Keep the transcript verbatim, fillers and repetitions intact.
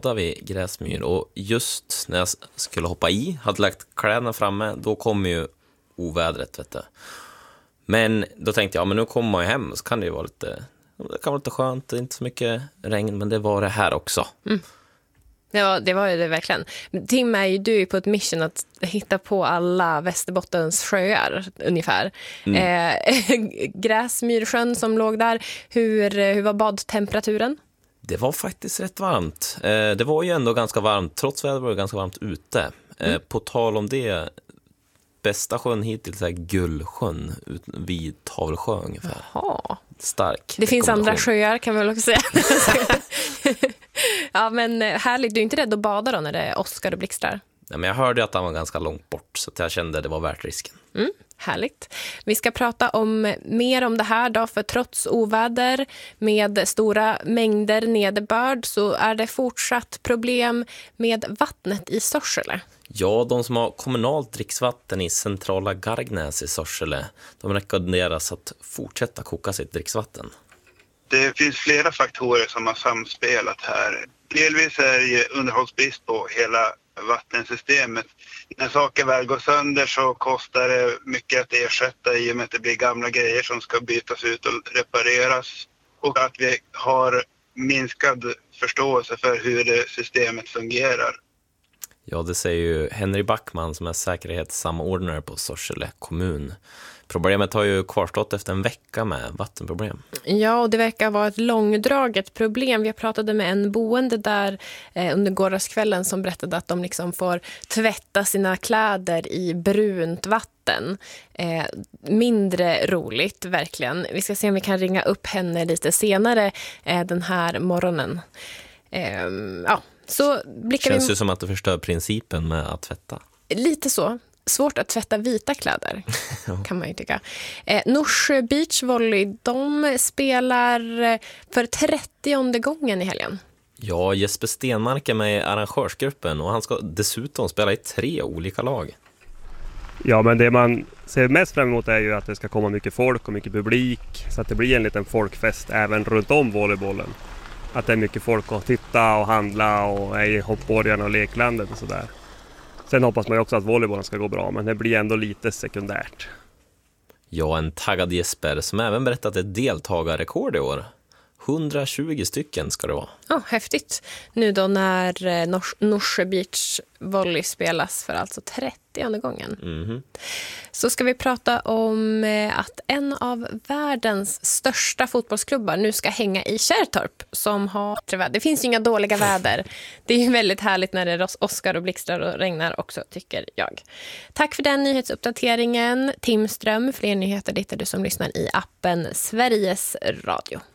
badade vid Gräsmyr och just när jag skulle hoppa i, hade lagt kläderna framme, då kom ju ovädret, vet du. Men då tänkte jag, men nu kommer man ju hem, så kan det ju vara lite, det kan vara lite skönt, det är inte så mycket regn, men det var det här också. Mm. Det var, det var ju det verkligen. Tim, är ju du på ett mission att hitta på alla Västerbottens sjöar ungefär. Mm. Eh, Gräsmyrsjön som låg där, hur, hur var badtemperaturen? Det var faktiskt rätt varmt. Eh, det var ju ändå ganska varmt, trots vädret var det ganska varmt ute. Eh, mm. På tal om det, bästa sjön hittills är Gullsjön vid Tavelsjö ungefär. Jaha. Stark. Det finns andra sjöar kan man väl också säga. Ja, men härligt. Du är inte rädd att bada då när det är åskar och blixtrar? Ja, men jag hörde att han var ganska långt bort, så att jag kände att det var värt risken. Mm, härligt. Vi ska prata om mer om det här då, för trots oväder med stora mängder nederbörd så är det fortsatt problem med vattnet i Sorsele. Ja, de som har kommunalt dricksvatten i centrala Gargnäs i Sorsele, de rekommenderas att fortsätta koka sitt dricksvatten. Det finns flera faktorer som har samspelat här. Delvis är det ju underhållsbrist på hela vattensystemet. När saker väl går sönder så kostar det mycket att ersätta i och med att det blir gamla grejer som ska bytas ut och repareras. Och att vi har minskad förståelse för hur det systemet fungerar. Ja, det säger ju Henry Backman som är säkerhetssamordnare på Sorsele kommun. Problemet har ju kvarstått efter en vecka med vattenproblem. Ja, och det verkar vara ett långdraget problem. Vi pratade med en boende där eh, under gårdagskvällen som berättade att de liksom får tvätta sina kläder i brunt vatten. Eh, mindre roligt, verkligen. Vi ska se om vi kan ringa upp henne lite senare eh, den här morgonen. Eh, ja, så blickar Känns vi... ju som att det förstör principen med att tvätta. Lite så. Svårt att tvätta vita kläder, kan man ju tycka. Eh, Norsjö Beach Volley, de spelar för trettionde gången i helgen. Ja, Jesper Stenmark är med i arrangörsgruppen och han ska dessutom spela i tre olika lag. Ja, men det man ser mest fram emot är ju att det ska komma mycket folk och mycket publik, så att det blir en liten folkfest även runt om volleybollen. Att det är mycket folk att titta och handla och är i hoppborgarna och leklandet och sådär. Sen hoppas man ju också att volleybollen ska gå bra, men det blir ändå lite sekundärt. Ja, en taggad Jesper som även berättat ett deltagarrekord i år. hundratjugo stycken ska det vara. Ja, oh, häftigt. Nu då när Nors- Norsjö Beach Volley spelas för alltså trettionde gången. Mm-hmm. Så ska vi prata om att en av världens största fotbollsklubbar nu ska hänga i Kärrtorp som har... Det finns ju inga dåliga väder. Det är ju väldigt härligt när det är åskar och blixtrar och regnar också, tycker jag. Tack för den nyhetsuppdateringen, Tim Ström. Fler nyheter hittar du som lyssnar i appen Sveriges Radio.